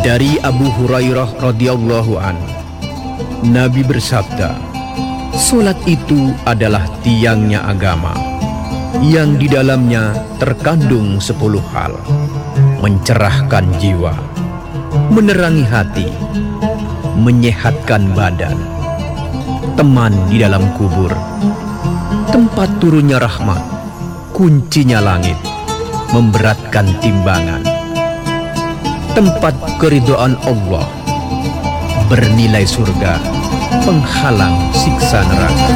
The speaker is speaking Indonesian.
Dari Abu Hurairah radhiyallahu an, Nabi bersabda, "Salat itu adalah tiangnya agama, yang di dalamnya terkandung 10 hal: mencerahkan jiwa, menerangi hati, menyehatkan badan, teman di dalam kubur, tempat turunnya rahmat, kuncinya langit, memberatkan timbangan, tempat keridhaan Allah, bernilai surga, penghalang siksa neraka."